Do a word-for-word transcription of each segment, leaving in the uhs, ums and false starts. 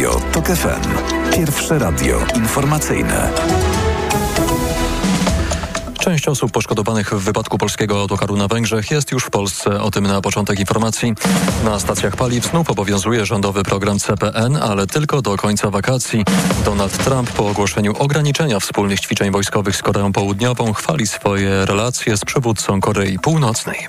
Radio TOK F M. Pierwsze radio informacyjne. Część osób poszkodowanych w wypadku polskiego autokaru na Węgrzech jest już w Polsce. O tym na początek informacji. Na stacjach paliw znów obowiązuje rządowy program C P N, ale tylko do końca wakacji. Donald Trump po ogłoszeniu ograniczenia wspólnych ćwiczeń wojskowych z Koreą Południową chwali swoje relacje z przywódcą Korei Północnej.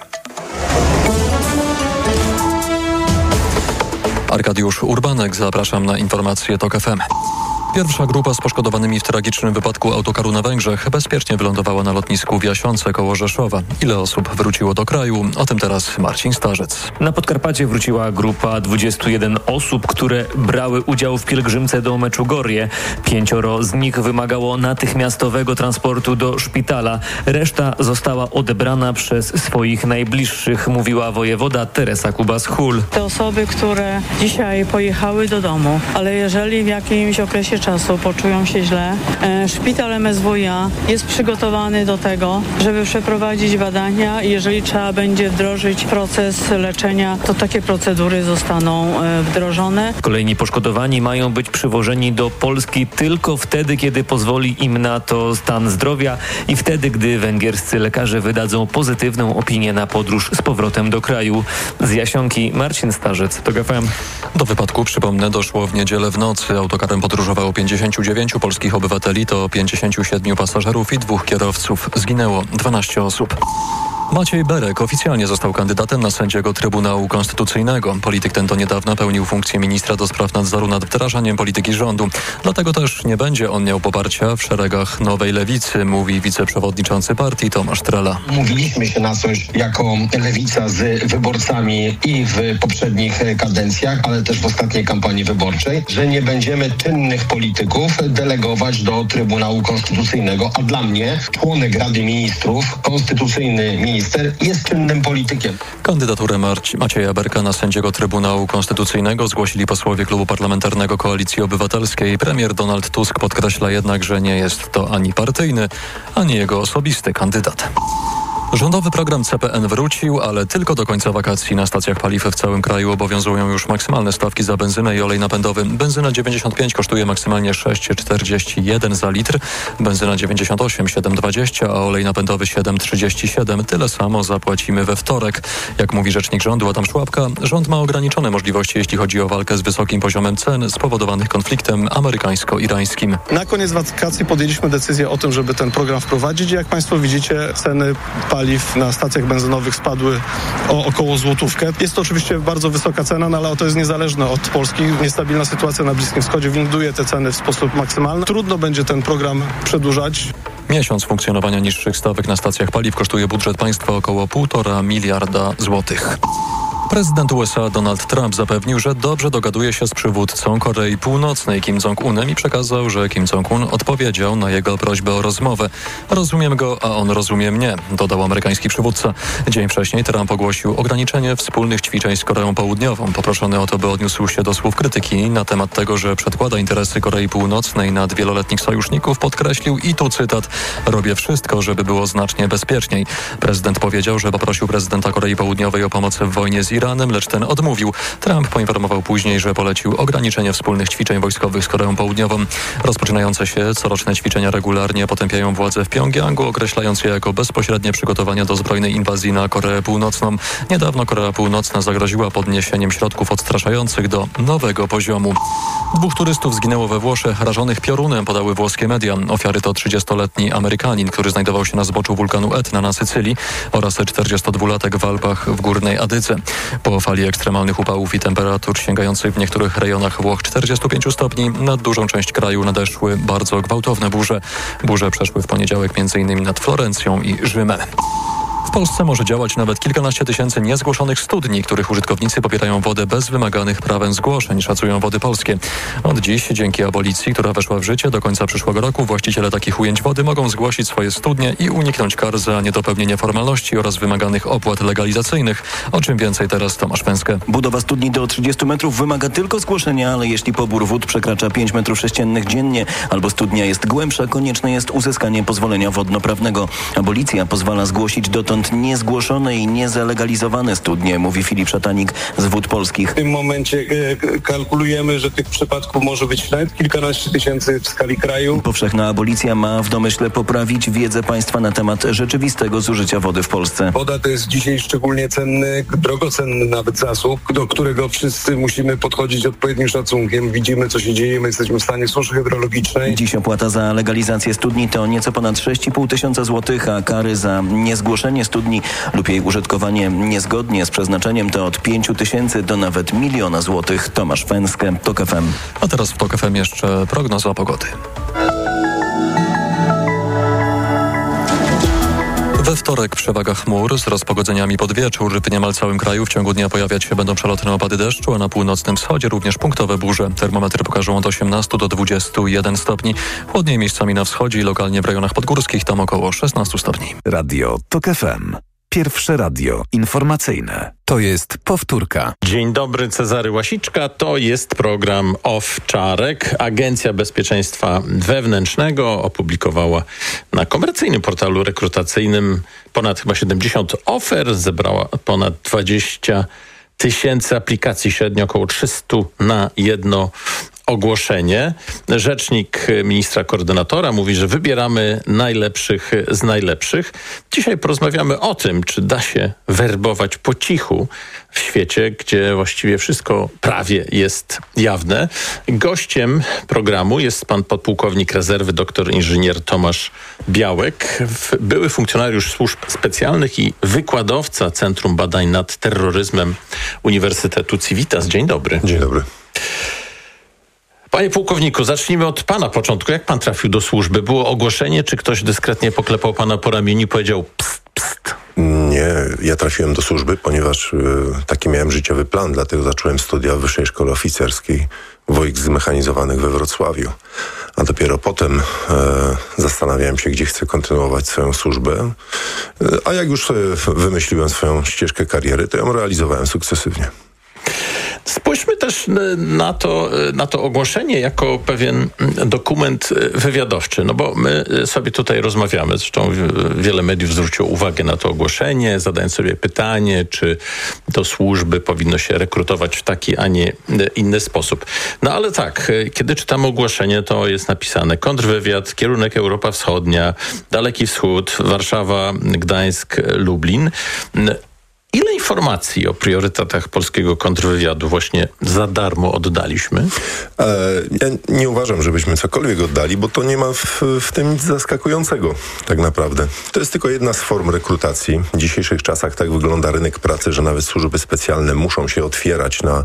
Arkadiusz Urbanek, zapraszam na informacje TOK F M. Pierwsza grupa z poszkodowanymi w tragicznym wypadku autokaru na Węgrzech bezpiecznie wylądowała na lotnisku w Jasionce koło Rzeszowa. Ile osób wróciło do kraju? O tym teraz Marcin Starzec. Na Podkarpacie wróciła grupa dwudziestu jeden osób, które brały udział w pielgrzymce do Meczugorje. Pięcioro z nich wymagało natychmiastowego transportu do szpitala. Reszta została odebrana przez swoich najbliższych, mówiła wojewoda Teresa Kubas-Hul. Te osoby, które dzisiaj pojechały do domu, ale jeżeli w jakimś okresie czasu poczują się źle, e, szpital M S W iA jest przygotowany do tego, żeby przeprowadzić badania i jeżeli trzeba będzie wdrożyć proces leczenia, to takie procedury zostaną e, wdrożone. Kolejni poszkodowani mają być przywożeni do Polski tylko wtedy, kiedy pozwoli im na to stan zdrowia i wtedy, gdy węgierscy lekarze wydadzą pozytywną opinię na podróż z powrotem do kraju. Z Jasionki Marcin Starzec, TOK F M. Do wypadku, przypomnę, doszło w niedzielę w nocy. Autokarem podróżowało pięćdziesięciu dziewięciu polskich obywateli, to pięćdziesięciu siedmiu pasażerów i dwóch kierowców. Zginęło dwanaście osób. Maciej Berek oficjalnie został kandydatem na sędziego Trybunału Konstytucyjnego. Polityk ten do niedawna pełnił funkcję ministra do spraw nadzoru nad wdrażaniem polityki rządu. Dlatego też nie będzie on miał poparcia w szeregach Nowej Lewicy, mówi wiceprzewodniczący partii Tomasz Trela. Mówiliśmy się na coś jako Lewica z wyborcami i w poprzednich kadencjach, ale też w ostatniej kampanii wyborczej, że nie będziemy czynnych polityków delegować do Trybunału Konstytucyjnego, a dla mnie członek Rady Ministrów, konstytucyjny minister, Minister jest czynnym politykiem. Kandydaturę Marci- Macieja Berka na sędziego Trybunału Konstytucyjnego zgłosili posłowie Klubu Parlamentarnego Koalicji Obywatelskiej. Premier Donald Tusk podkreśla jednak, że nie jest to ani partyjny, ani jego osobisty kandydat. Rządowy program C P N wrócił, ale tylko do końca wakacji. Na stacjach paliw w całym kraju obowiązują już maksymalne stawki za benzynę i olej napędowy. Benzyna dziewięćdziesiąt pięć kosztuje maksymalnie sześć czterdzieści jeden za litr, benzyna dziewięćdziesiąt osiem siedem dwadzieścia, a olej napędowy siedem trzydzieści siedem. Tyle samo zapłacimy we wtorek. Jak mówi rzecznik rządu Adam Szłapka, rząd ma ograniczone możliwości, jeśli chodzi o walkę z wysokim poziomem cen spowodowanych konfliktem amerykańsko-irańskim. Na koniec wakacji podjęliśmy decyzję o tym, żeby ten program wprowadzić. Jak Państwo widzicie, ceny paliw na stacjach benzynowych spadły o około złotówkę. Jest to oczywiście bardzo wysoka cena, no ale to jest niezależne od Polski. Niestabilna sytuacja na Bliskim Wschodzie winduje te ceny w sposób maksymalny. Trudno będzie ten program przedłużać. Miesiąc funkcjonowania niższych stawek na stacjach paliw kosztuje budżet państwa około półtora miliarda złotych. Prezydent U S A Donald Trump zapewnił, że dobrze dogaduje się z przywódcą Korei Północnej Kim Jong-unem i przekazał, że Kim Jong-un odpowiedział na jego prośbę o rozmowę. Rozumiem go, a on rozumie mnie, dodał amerykański przywódca. Dzień wcześniej Trump ogłosił ograniczenie wspólnych ćwiczeń z Koreą Południową. Poproszony o to, by odniósł się do słów krytyki na temat tego, że przedkłada interesy Korei Północnej nad wieloletnich sojuszników, podkreślił i tu cytat: robię wszystko, żeby było znacznie bezpieczniej. Prezydent powiedział, że poprosił prezydenta Korei Południowej o pomoc w wojnie z Iranem, lecz ten odmówił. Trump poinformował później, że polecił ograniczenie wspólnych ćwiczeń wojskowych z Koreą Południową. Rozpoczynające się coroczne ćwiczenia regularnie potępiają władze w Pjongjangu, określając je jako bezpośrednie przygotowania do zbrojnej inwazji na Koreę Północną. Niedawno Korea Północna zagroziła podniesieniem środków odstraszających do nowego poziomu. Dwóch turystów zginęło we Włoszech rażonych piorunem, podały włoskie media. Ofiary to trzydziestoletni Amerykanin, który znajdował się na zboczu wulkanu Etna na Sycylii, oraz czterdziestodwulatek w Alpach w Górnej Adyce. Po fali ekstremalnych upałów i temperatur sięgających w niektórych rejonach Włoch czterdziestu pięciu stopni nad dużą część kraju nadeszły bardzo gwałtowne burze. Burze przeszły w poniedziałek m.in. nad Florencją i Rzymem. W Polsce może działać nawet kilkanaście tysięcy niezgłoszonych studni, których użytkownicy pobierają wodę bez wymaganych prawem zgłoszeń, szacują Wody Polskie. Od dziś, dzięki abolicji, która weszła w życie do końca przyszłego roku, właściciele takich ujęć wody mogą zgłosić swoje studnie i uniknąć kar za niedopełnienie formalności oraz wymaganych opłat legalizacyjnych. O czym więcej teraz Tomasz Węskę. Budowa studni do trzydziestu metrów wymaga tylko zgłoszenia, ale jeśli pobór wód przekracza pięć metrów sześciennych dziennie albo studnia jest głębsza, konieczne jest uzyskanie pozwolenia wodnoprawnego. Abolicja pozwala zgłosić dotąd dotąd niezgłoszone i niezalegalizowane studnie, mówi Filip Szatanik z Wód Polskich. W tym momencie e, kalkulujemy, że tych przypadków może być nawet kilkanaście tysięcy w skali kraju. Powszechna abolicja ma w domyśle poprawić wiedzę państwa na temat rzeczywistego zużycia wody w Polsce. Woda to jest dzisiaj szczególnie cenny, drogocenny nawet zasób, do którego wszyscy musimy podchodzić odpowiednim szacunkiem. Widzimy, co się dzieje, my jesteśmy w stanie suszy hydrologicznej. Dziś opłata za legalizację studni to nieco ponad sześć i pół tysiąca złotych, a kary za niezgłoszenie studni lub jej użytkowanie niezgodnie z przeznaczeniem to od pięciu tysięcy do nawet miliona złotych. Tomasz Fęskę, Tok F M. A teraz w Tok F M jeszcze prognoza pogody. We wtorek przewaga chmur z rozpogodzeniami pod wieczór. W niemal całym kraju w ciągu dnia pojawiać się będą przelotne opady deszczu, a na północnym wschodzie również punktowe burze. Termometry pokażą od osiemnastu do dwudziestu jeden stopni. Chłodniej miejscami na wschodzie i lokalnie w rejonach podgórskich, tam około szesnastu stopni. Radio Tok F M. Pierwsze radio informacyjne. To jest powtórka. Dzień dobry, Cezary Łasiczka. To jest program Owczarek. Agencja Bezpieczeństwa Wewnętrznego opublikowała na komercyjnym portalu rekrutacyjnym ponad chyba siedemdziesiąt ofert. Zebrała ponad dwadzieścia tysięcy aplikacji, średnio około trzysta na jedno ogłoszenie. Rzecznik ministra koordynatora mówi, że wybieramy najlepszych z najlepszych. Dzisiaj porozmawiamy o tym, czy da się werbować po cichu w świecie, gdzie właściwie wszystko prawie jest jawne. Gościem programu jest pan podpułkownik rezerwy doktor inżynier Tomasz Białek, były funkcjonariusz służb specjalnych i wykładowca Centrum Badań nad Terroryzmem Uniwersytetu Civitas. Dzień dobry. Dzień dobry. Panie pułkowniku, zacznijmy od pana początku. Jak pan trafił do służby? Było ogłoszenie, czy ktoś dyskretnie poklepał pana po ramieniu i powiedział pst, pst? Nie, ja trafiłem do służby, ponieważ y, taki miałem życiowy plan, dlatego zacząłem studia w Wyższej Szkole Oficerskiej Wojsk Zmechanizowanych we Wrocławiu. A dopiero potem e, zastanawiałem się, gdzie chcę kontynuować swoją służbę. E, a jak już sobie wymyśliłem swoją ścieżkę kariery, to ją realizowałem sukcesywnie. Spójrzmy też na to, na to ogłoszenie jako pewien dokument wywiadowczy, no bo my sobie tutaj rozmawiamy, zresztą wiele mediów zwróciło uwagę na to ogłoszenie, zadając sobie pytanie, czy do służby powinno się rekrutować w taki, a nie inny sposób. No ale tak, kiedy czytamy ogłoszenie, to jest napisane kontrwywiad, kierunek Europa Wschodnia, Daleki Wschód, Warszawa, Gdańsk, Lublin. Ile informacji o priorytetach polskiego kontrwywiadu właśnie za darmo oddaliśmy? E, ja nie uważam, żebyśmy cokolwiek oddali, bo to nie ma w, w tym nic zaskakującego tak naprawdę. To jest tylko jedna z form rekrutacji. W dzisiejszych czasach tak wygląda rynek pracy, że nawet służby specjalne muszą się otwierać na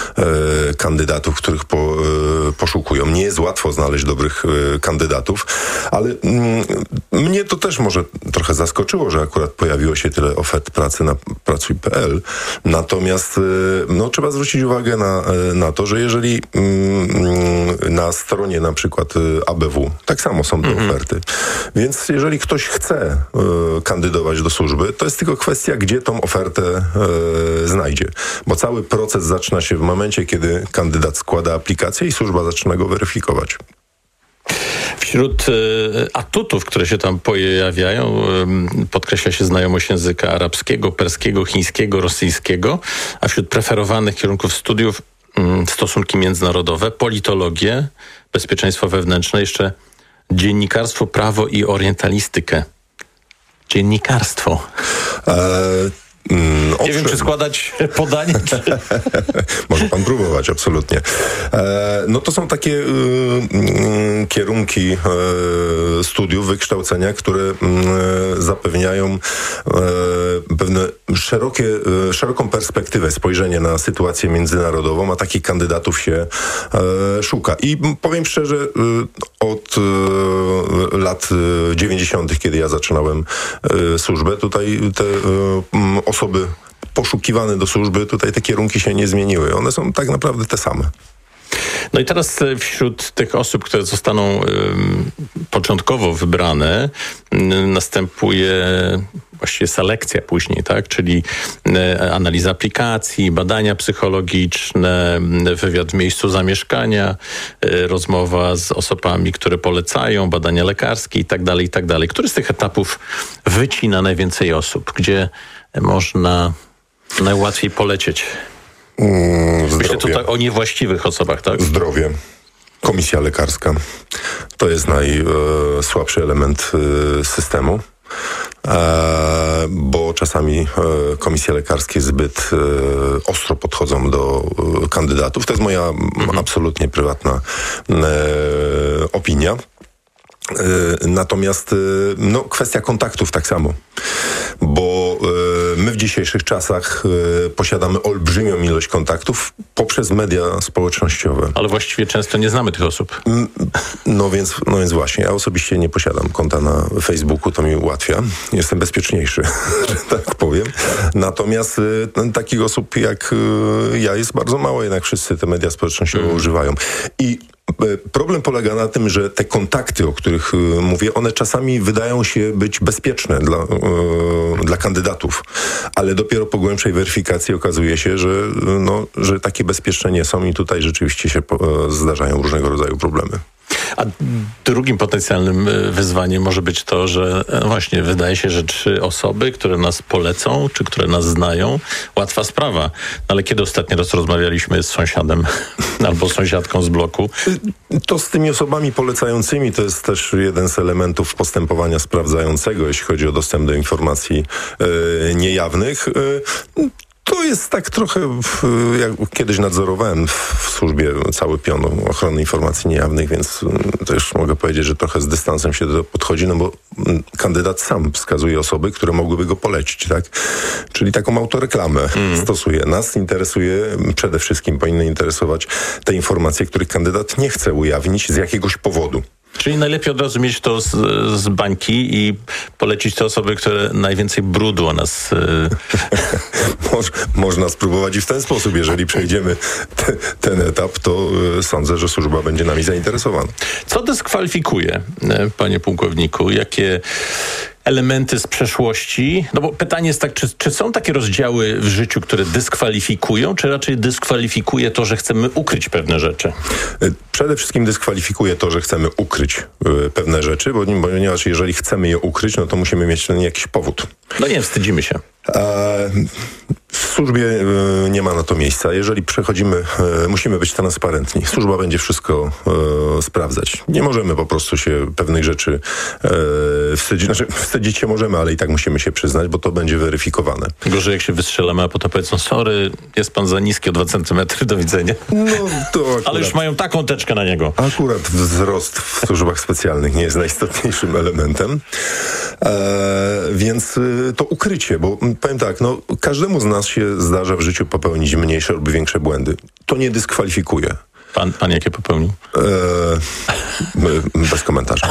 e, kandydatów, których po, e, poszukują. Nie jest łatwo znaleźć dobrych e, kandydatów, ale mm, mnie to też może trochę zaskoczyło, że akurat pojawiło się tyle ofert pracy na pracuj kropka p l. Natomiast no, trzeba zwrócić uwagę na, na to, że jeżeli mm, na stronie na przykład A B W tak samo są te mhm. oferty, więc jeżeli ktoś chce y, kandydować do służby, to jest tylko kwestia, gdzie tą ofertę y, znajdzie. Bo cały proces zaczyna się w momencie, kiedy kandydat składa aplikację i służba zaczyna go weryfikować. Wśród y, atutów, które się tam pojawiają, y, podkreśla się znajomość języka arabskiego, perskiego, chińskiego, rosyjskiego, a wśród preferowanych kierunków studiów y, stosunki międzynarodowe, politologię, bezpieczeństwo wewnętrzne, jeszcze dziennikarstwo, prawo i orientalistykę. Dziennikarstwo. E- Mm, Nie wiem, czy składać podanie, czy... Może pan próbować, absolutnie. E, no to są takie y, y, kierunki y, studiów, wykształcenia, które y, zapewniają y, pewne szerokie, y, szeroką perspektywę, spojrzenie na sytuację międzynarodową, a takich kandydatów się y, szuka. I powiem szczerze, y, od y, lat dziewięćdziesiątych, kiedy ja zaczynałem y, służbę, tutaj te y, osoby poszukiwane do służby, tutaj te kierunki się nie zmieniły. One są tak naprawdę te same. No i teraz wśród tych osób, które zostaną y, początkowo wybrane, y, następuje właściwie selekcja później, tak? Czyli y, analiza aplikacji, badania psychologiczne, y, wywiad w miejscu zamieszkania, y, rozmowa z osobami, które polecają, badania lekarskie i tak dalej, i tak dalej. Który z tych etapów wycina najwięcej osób? Gdzie można najłatwiej polecieć? Mm, Myślę tutaj o niewłaściwych osobach, tak? Zdrowie. Komisja lekarska. To jest najsłabszy element y, systemu. E, bo czasami e, komisje lekarskie zbyt e, ostro podchodzą do e, kandydatów. To jest moja mhm. absolutnie prywatna e, opinia. E, natomiast e, no, kwestia kontaktów tak samo. Bo e, my w dzisiejszych czasach e, posiadamy olbrzymią ilość kontaktów poprzez media społecznościowe. Ale właściwie często nie znamy tych osób. No więc, no więc właśnie, ja osobiście nie posiadam konta na Facebooku, to mi ułatwia. Jestem bezpieczniejszy, że tak powiem. Natomiast y, takich osób jak y, ja jest bardzo mało, jednak wszyscy te media społecznościowe mm. używają. I problem polega na tym, że te kontakty, o których y, mówię, one czasami wydają się być bezpieczne dla, y, dla kandydatów, ale dopiero po głębszej weryfikacji okazuje się, że, y, no, że takie bezpieczne nie są i tutaj rzeczywiście się po, y, zdarzają różnego rodzaju problemy. A drugim potencjalnym wyzwaniem może być to, że właśnie wydaje się, że trzy osoby, które nas polecą, czy które nas znają, łatwa sprawa. No ale kiedy ostatni raz rozmawialiśmy z sąsiadem albo sąsiadką z bloku? To z tymi osobami polecającymi to jest też jeden z elementów postępowania sprawdzającego, jeśli chodzi o dostęp do informacji e, niejawnych. E, To jest tak trochę, jak kiedyś nadzorowałem w służbie cały pion ochrony informacji niejawnych, więc też mogę powiedzieć, że trochę z dystansem się do tego podchodzi, no bo kandydat sam wskazuje osoby, które mogłyby go polecić, tak? Czyli taką autoreklamę mm. stosuje. Nas interesuje, przede wszystkim powinny interesować te informacje, których kandydat nie chce ujawnić z jakiegoś powodu. Czyli najlepiej od razu mieć to z, z bańki i polecić te osoby, które najwięcej brudu o nas... Moż, można spróbować i w ten sposób. Jeżeli przejdziemy te, ten etap, to y, sądzę, że służba będzie nami zainteresowana. Co dyskwalifikuje, panie pułkowniku? Jakie elementy z przeszłości? No bo pytanie jest tak, czy, czy są takie rozdziały w życiu, które dyskwalifikują, czy raczej dyskwalifikuje to, że chcemy ukryć pewne rzeczy? Przede wszystkim dyskwalifikuje to, że chcemy ukryć y, pewne rzeczy, bo, ponieważ jeżeli chcemy je ukryć, no to musimy mieć na nie jakiś powód. No nie, wstydzimy się. E, w służbie e, nie ma na to miejsca. Jeżeli przechodzimy, e, musimy być transparentni. Służba będzie wszystko e, sprawdzać. Nie możemy po prostu się pewnych rzeczy e, wstydzić. Znaczy, wstydzić się możemy, ale i tak musimy się przyznać, bo to będzie weryfikowane. Gorzej jak się wystrzelamy, a potem powiedzą, sorry, jest pan za niski o dwa centymetry, do widzenia. No, to akurat, ale już mają taką teczkę na niego. Akurat wzrost w służbach specjalnych nie jest najistotniejszym elementem. E, więc e, to ukrycie, bo powiem tak, no każdemu z nas się zdarza w życiu popełnić mniejsze lub większe błędy. To nie dyskwalifikuje. Pan, pan jakie popełnił? E, bez komentarza.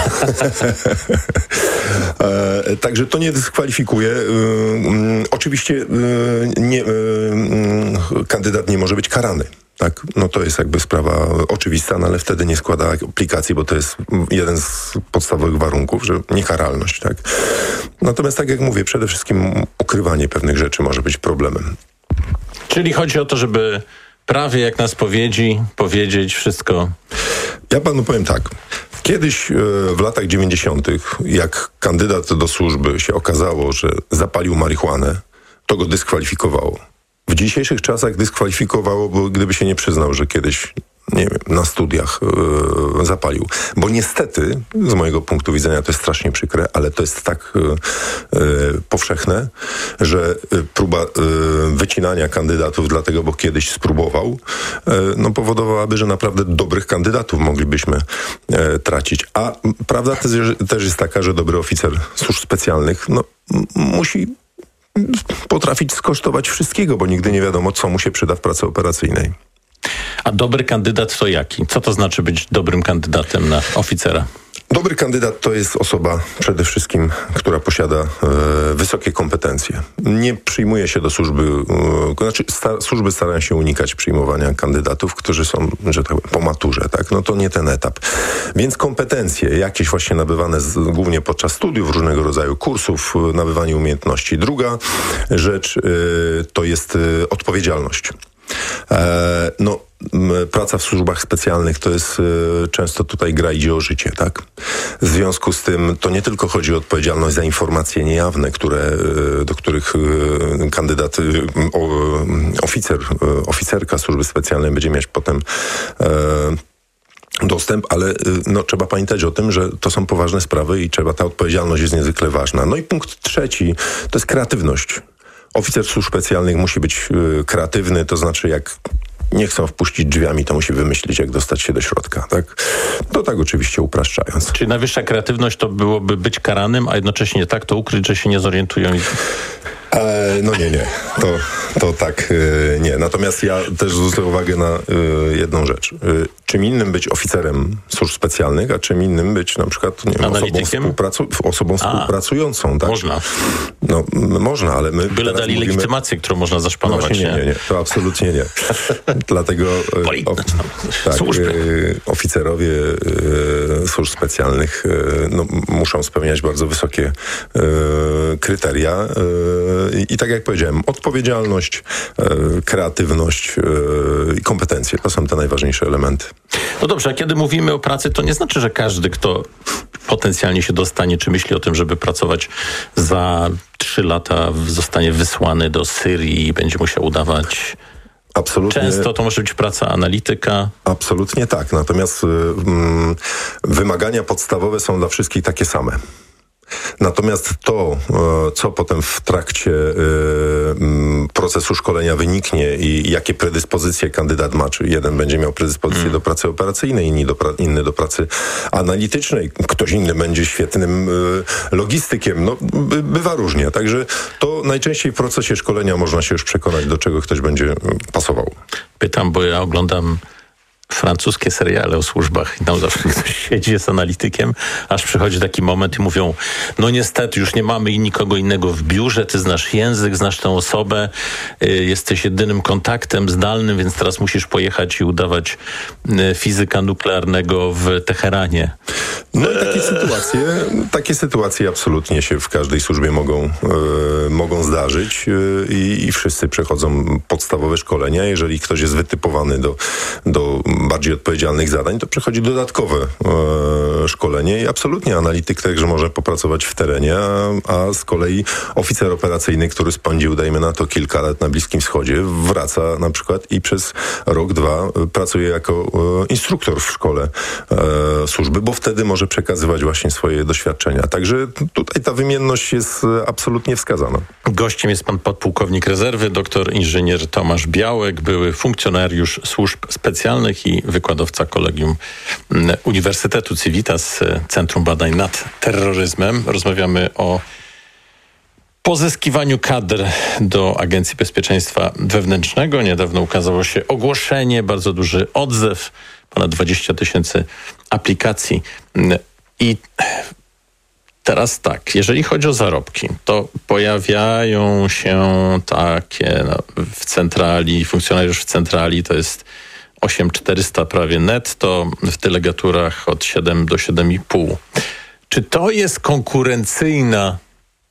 e, także to nie dyskwalifikuje. E, e, oczywiście e, nie, e, kandydat nie może być karany. Tak, no to jest jakby sprawa oczywista, no ale wtedy nie składa aplikacji, bo to jest jeden z podstawowych warunków, że niekaralność, tak. Natomiast tak jak mówię, przede wszystkim ukrywanie pewnych rzeczy może być problemem. Czyli chodzi o to, żeby prawie jak na spowiedzi powiedzieć wszystko. Ja panu powiem tak. Kiedyś w latach dziewięćdziesiątych, jak kandydat do służby się okazało, że zapalił marihuanę, to go dyskwalifikowało. W dzisiejszych czasach dyskwalifikowało, bo gdyby się nie przyznał, że kiedyś, nie wiem, na studiach yy, zapalił. Bo niestety, z mojego punktu widzenia, to jest strasznie przykre, ale to jest tak yy, yy, powszechne, że yy, próba yy, wycinania kandydatów dlatego, bo kiedyś spróbował, yy, no powodowałaby, że naprawdę dobrych kandydatów moglibyśmy yy, tracić. A prawda też, też jest taka, że dobry oficer służb specjalnych, no m- musi potrafić skosztować wszystkiego, bo nigdy nie wiadomo, co mu się przyda w pracy operacyjnej. A dobry kandydat to jaki? Co to znaczy być dobrym kandydatem na oficera? Dobry kandydat to jest osoba przede wszystkim, która posiada e, wysokie kompetencje. Nie przyjmuje się do służby, e, znaczy sta, służby starają się unikać przyjmowania kandydatów, którzy są, że tak powiem, po maturze, tak? No to nie ten etap. Więc kompetencje jakieś właśnie nabywane z, głównie podczas studiów, różnego rodzaju kursów, nabywanie umiejętności. Druga rzecz e, to jest e, odpowiedzialność. E, no, praca w służbach specjalnych to jest e, często tutaj gra idzie o życie, tak? W związku z tym to nie tylko chodzi o odpowiedzialność za informacje niejawne, które, e, do których e, kandydat, e, o, oficer, e, oficerka służby specjalnej będzie mieć potem e, dostęp, ale no, trzeba pamiętać o tym, że to są poważne sprawy i trzeba, ta odpowiedzialność jest niezwykle ważna. No i punkt trzeci to jest kreatywność. Oficer służb specjalnych musi być y, kreatywny, to znaczy jak nie chcą wpuścić drzwiami, to musi wymyślić, jak dostać się do środka, tak? To tak oczywiście upraszczając. Czyli najwyższa kreatywność to byłoby być karanym, a jednocześnie tak to ukryć, że się nie zorientują i... E, no nie, nie. To, to tak e, nie. Natomiast ja też zwrócę uwagę na e, jedną rzecz. E, czym innym być oficerem służb specjalnych, a czym innym być na przykład nie wiem, osobą, współpracu- osobą a, współpracującą. Tak? Można. No, m- można, ale my Byle dali mówimy... legitymację, którą można zaszpanować. No nie, nie, nie. To absolutnie nie. Dlatego e, o, tak, e, oficerowie e, służb specjalnych e, no, muszą spełniać bardzo wysokie e, kryteria e, I, I tak jak powiedziałem, odpowiedzialność, e, kreatywność e, i kompetencje. To są te najważniejsze elementy. No dobrze, a kiedy mówimy o pracy, to nie znaczy, że każdy, kto potencjalnie się dostanie, czy myśli o tym, żeby pracować za trzy lata, zostanie wysłany do Syrii i będzie musiał udawać... Absolutnie. Często to może być praca analityka. Absolutnie tak. Natomiast y, y, wymagania podstawowe są dla wszystkich takie same. Natomiast to, co potem w trakcie procesu szkolenia wyniknie i jakie predyspozycje kandydat ma, czy jeden będzie miał predyspozycję hmm. do pracy operacyjnej, inni do pra- inny do pracy analitycznej, ktoś inny będzie świetnym logistykiem, no by, bywa różnie. Także to najczęściej w procesie szkolenia można się już przekonać, do czego ktoś będzie pasował. Pytam, bo ja oglądam francuskie seriale o służbach i tam zawsze ktoś siedzi, jest analitykiem, aż przychodzi taki moment i mówią, no niestety już nie mamy nikogo innego w biurze, ty znasz język, znasz tę osobę, y, jesteś jedynym kontaktem zdalnym, więc teraz musisz pojechać i udawać y, fizyka nuklearnego w Teheranie. No i takie sytuacje, takie sytuacje absolutnie się w każdej służbie mogą, y, mogą zdarzyć y, i wszyscy przechodzą podstawowe szkolenia. Jeżeli ktoś jest wytypowany do, do bardziej odpowiedzialnych zadań, to przechodzi dodatkowe e, szkolenie i absolutnie analityk także może popracować w terenie, a, a z kolei oficer operacyjny, który spędził, dajmy na to, kilka lat na Bliskim Wschodzie, wraca na przykład i przez rok, dwa pracuje jako e, instruktor w szkole e, służby, bo wtedy może przekazywać właśnie swoje doświadczenia. Także tutaj ta wymienność jest absolutnie wskazana. Gościem jest pan podpułkownik rezerwy, doktor inżynier Tomasz Białek, były funkcjonariusz służb specjalnych i wykładowca Kolegium Uniwersytetu Civitas, Centrum Badań nad Terroryzmem. Rozmawiamy o pozyskiwaniu kadr do Agencji Bezpieczeństwa Wewnętrznego. Niedawno ukazało się ogłoszenie, bardzo duży odzew, ponad dwadzieścia tysięcy aplikacji. I teraz tak, jeżeli chodzi o zarobki, to pojawiają się takie no, w centrali, funkcjonariusz w centrali to jest osiem tysięcy czterysta prawie netto, w delegaturach od siedem do siedem i pół. Czy to jest konkurencyjna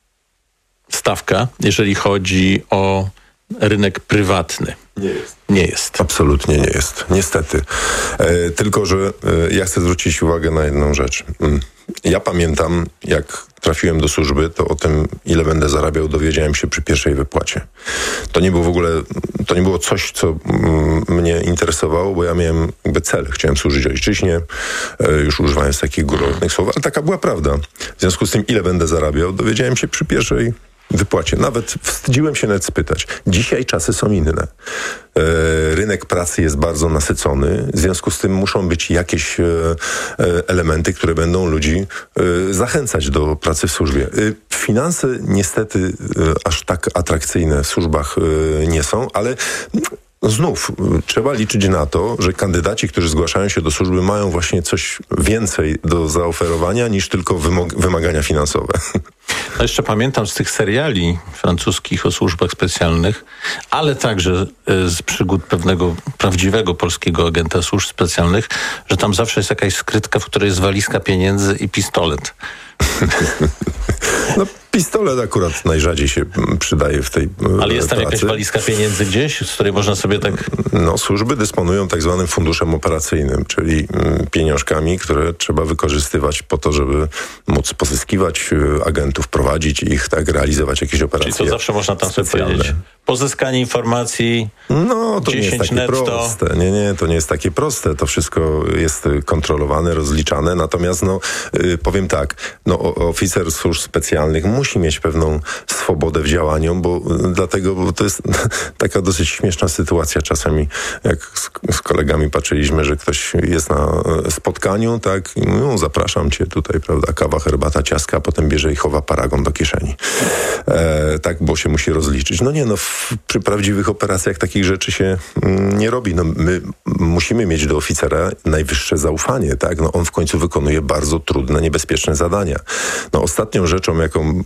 stawka, jeżeli chodzi o rynek prywatny? Nie jest. Nie jest. Absolutnie nie jest. Niestety. E, tylko, że e, ja chcę zwrócić uwagę na jedną rzecz. Mm. Ja pamiętam, jak trafiłem do służby, to o tym, ile będę zarabiał, dowiedziałem się przy pierwszej wypłacie. To nie było w ogóle, to nie było coś, co mm, mnie interesowało, bo ja miałem jakby cel. Chciałem służyć ojczyźnie, e, już używając takich górnolotnych słów, ale taka była prawda. W związku z tym, ile będę zarabiał, dowiedziałem się przy pierwszej wypłacie. Nawet wstydziłem się nawet spytać. Dzisiaj czasy są inne. E, rynek pracy jest bardzo nasycony. W związku z tym muszą być jakieś e, elementy, które będą ludzi e, zachęcać do pracy w służbie. E, finanse niestety e, aż tak atrakcyjne w służbach e, nie są, ale znów trzeba liczyć na to, że kandydaci, którzy zgłaszają się do służby, mają właśnie coś więcej do zaoferowania niż tylko wymog- wymagania finansowe. No jeszcze pamiętam z tych seriali francuskich o służbach specjalnych, ale także z przygód pewnego prawdziwego polskiego agenta służb specjalnych, że tam zawsze jest jakaś skrytka, w której jest walizka pieniędzy i pistolet. No pistolet akurat najrzadziej się przydaje w tej Ale jest tam pracy. jakaś walizka pieniędzy gdzieś, z której można sobie tak... No służby dysponują tak zwanym funduszem operacyjnym, czyli mm, pieniążkami, które trzeba wykorzystywać po to, żeby móc pozyskiwać y, agentów, prowadzić ich, tak, realizować jakieś operacje. Czyli to zawsze można tam sobie specjalne. powiedzieć. Pozyskanie informacji No, to nie jest takie netto. proste. Nie, nie, to nie jest takie proste. To wszystko jest kontrolowane, rozliczane. Natomiast, no, y, powiem tak, no, o, oficer służb specjalnych musi mieć pewną swobodę w działaniu, bo y, dlatego, bo to jest taka dosyć śmieszna sytuacja czasami, jak z, z kolegami patrzyliśmy, że ktoś jest na y, spotkaniu, tak, i no, zapraszam cię tutaj, prawda, kawa, herbata, ciastka, a potem bierze i chowa paragon do kieszeni. E, tak, bo się musi rozliczyć. No nie, no, w, przy prawdziwych operacjach takich rzeczy się mm, nie robi. No, my musimy mieć do oficera najwyższe zaufanie, tak? No, on w końcu wykonuje bardzo trudne, niebezpieczne zadania. No, ostatnią rzeczą, jaką mm,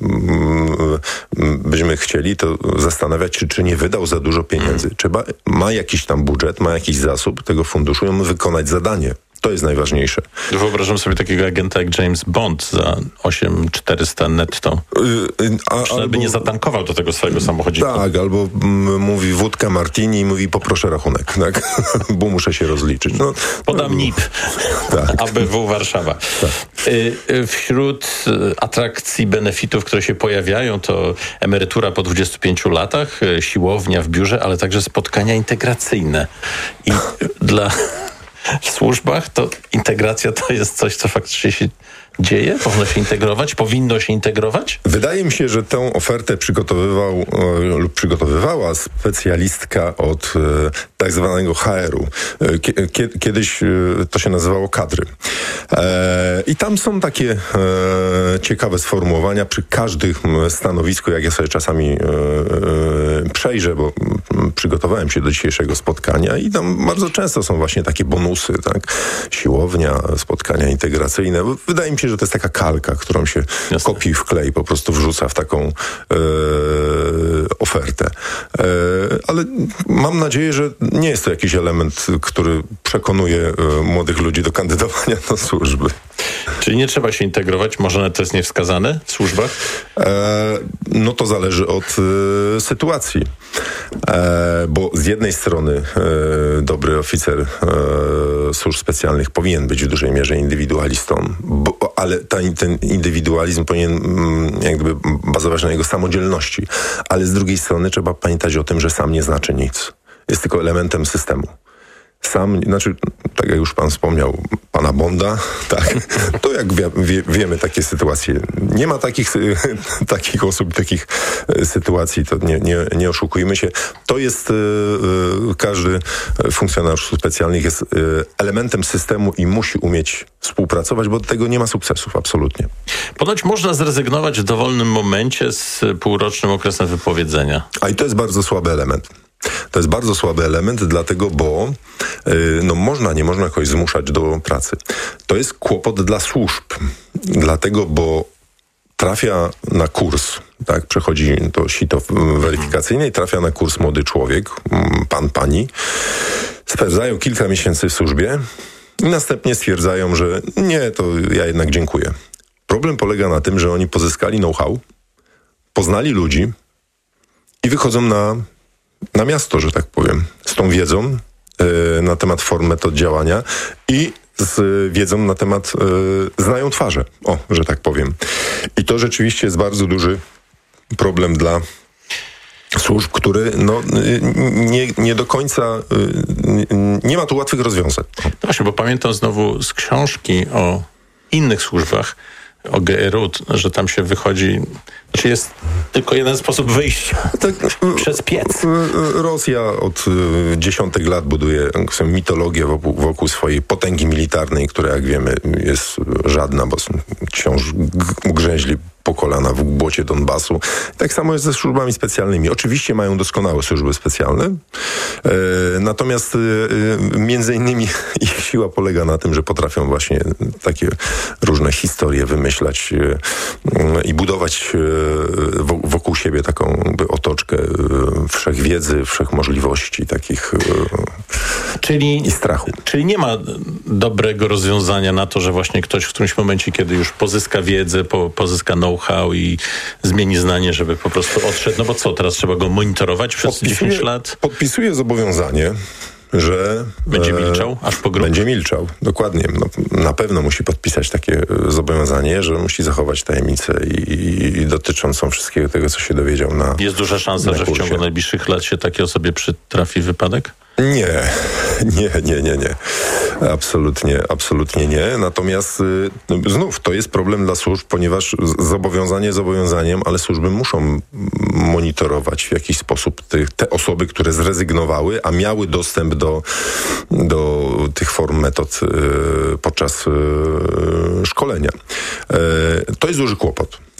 mm, byśmy chcieli, to zastanawiać się, czy nie wydał za dużo pieniędzy. Czy ma, ma jakiś tam budżet, ma jakiś zasób tego funduszu i on wykonać zadanie. To jest najważniejsze. Wyobrażam sobie takiego agenta jak James Bond za osiem tysięcy czterysta netto. Yy, a, Przynajmniej by nie zatankował do tego swojego samochodziku. Tak, albo m, mówi wódka martini i mówi poproszę rachunek, tak? Bo muszę się rozliczyć. No, Podam N I P. Tak. A B W Warszawa. Tak. Y, y, wśród atrakcji, benefitów, które się pojawiają, to emerytura po dwudziestu pięciu latach, y, siłownia w biurze, ale także spotkania integracyjne. I dla... W służbach to integracja to jest coś, co faktycznie się dzieje? Powinno się integrować? Powinno się integrować? Wydaje mi się, że tę ofertę przygotowywał e, lub przygotowywała specjalistka od e, tak zwanego H R-u. E, kie, kiedyś e, to się nazywało kadry. E, I tam są takie e, ciekawe sformułowania przy każdym stanowisku, jak ja sobie czasami e, e, przejrzę, bo m, przygotowałem się do dzisiejszego spotkania i tam bardzo często są właśnie takie bonusy, tak? Siłownia, spotkania integracyjne. Wydaje mi się, że to jest taka kalka, którą się Jasne. kopi w klej, po prostu wrzuca w taką e, ofertę. E, ale mam nadzieję, że nie jest to jakiś element, który przekonuje e, młodych ludzi do kandydowania do służby. Czyli nie trzeba się integrować? Może nawet to jest niewskazane w służbach? E, no to zależy od e, sytuacji. E, bo z jednej strony e, dobry oficer e, służb specjalnych powinien być w dużej mierze indywidualistą, bo, ale ta, ten indywidualizm powinien mm, jak gdyby bazować na jego samodzielności. Ale z drugiej strony trzeba pamiętać o tym, że sam nie znaczy nic. Jest tylko elementem systemu. Sam, znaczy, tak jak już pan wspomniał, pana Bonda, tak, to jak wie, wie, wiemy takie sytuacje. Nie ma takich, takich osób, takich sytuacji, to nie, nie, nie oszukujmy się. To jest, y, y, każdy funkcjonariusz specjalnych jest y, elementem systemu i musi umieć współpracować, bo od tego nie ma sukcesów, absolutnie. Ponoć można zrezygnować w dowolnym momencie z półrocznym okresem wypowiedzenia. A i to jest bardzo słaby element. To jest bardzo słaby element, dlatego, bo yy, no można, nie można kogoś zmuszać do pracy. To jest kłopot dla służb, dlatego, bo trafia na kurs, tak, przechodzi to sito weryfikacyjne i trafia na kurs młody człowiek, pan, pani, spędzają kilka miesięcy w służbie i następnie stwierdzają, że nie, to ja jednak dziękuję. Problem polega na tym, że oni pozyskali know-how, poznali ludzi i wychodzą na na miasto, że tak powiem, z tą wiedzą y, na temat form, metod działania i z y, wiedzą na temat, y, znają twarze, o, że tak powiem. I to rzeczywiście jest bardzo duży problem dla służb, który no, y, nie, nie do końca, y, nie ma tu łatwych rozwiązań. No właśnie, bo pamiętam znowu z książki o innych służbach, o G R U, że tam się wychodzi, czy jest tylko jeden sposób wyjścia, tak, przez piec. Rosja od y, dziesiątek lat buduje mitologię wokół, wokół swojej potęgi militarnej, która, jak wiemy, jest żadna, bo wciąż g- grzęźli po kolana w błocie Donbasu. Tak samo jest ze służbami specjalnymi. Oczywiście mają doskonałe służby specjalne, e, natomiast e, między innymi ich siła polega na tym, że potrafią właśnie takie różne historie wymyślać e, i budować e, wokół siebie taką jakby otoczkę e, wszechwiedzy, wszechmożliwości takich e, czyli, i strachu. Czyli nie ma dobrego rozwiązania na to, że właśnie ktoś w którymś momencie, kiedy już pozyska wiedzę, po, pozyska know-how i zmieni zdanie, żeby po prostu odszedł. No bo co, teraz trzeba go monitorować przez dziesięć lat? Podpisuje zobowiązanie, że będzie milczał aż po grób. Będzie milczał, dokładnie. No, na pewno musi podpisać takie zobowiązanie, że musi zachować tajemnicę i, i, i dotyczącą wszystkiego tego, co się dowiedział na Jest duża szansa, że w ciągu najbliższych lat się takiej osobie przytrafi wypadek? Nie, nie, nie, nie, nie. Absolutnie, absolutnie nie. Natomiast y, znów to jest problem dla służb, ponieważ zobowiązanie zobowiązaniem, ale służby muszą monitorować w jakiś sposób te, te osoby, które zrezygnowały, a miały dostęp do, do tych form, metod y, podczas y, szkolenia. Y, to jest duży kłopot.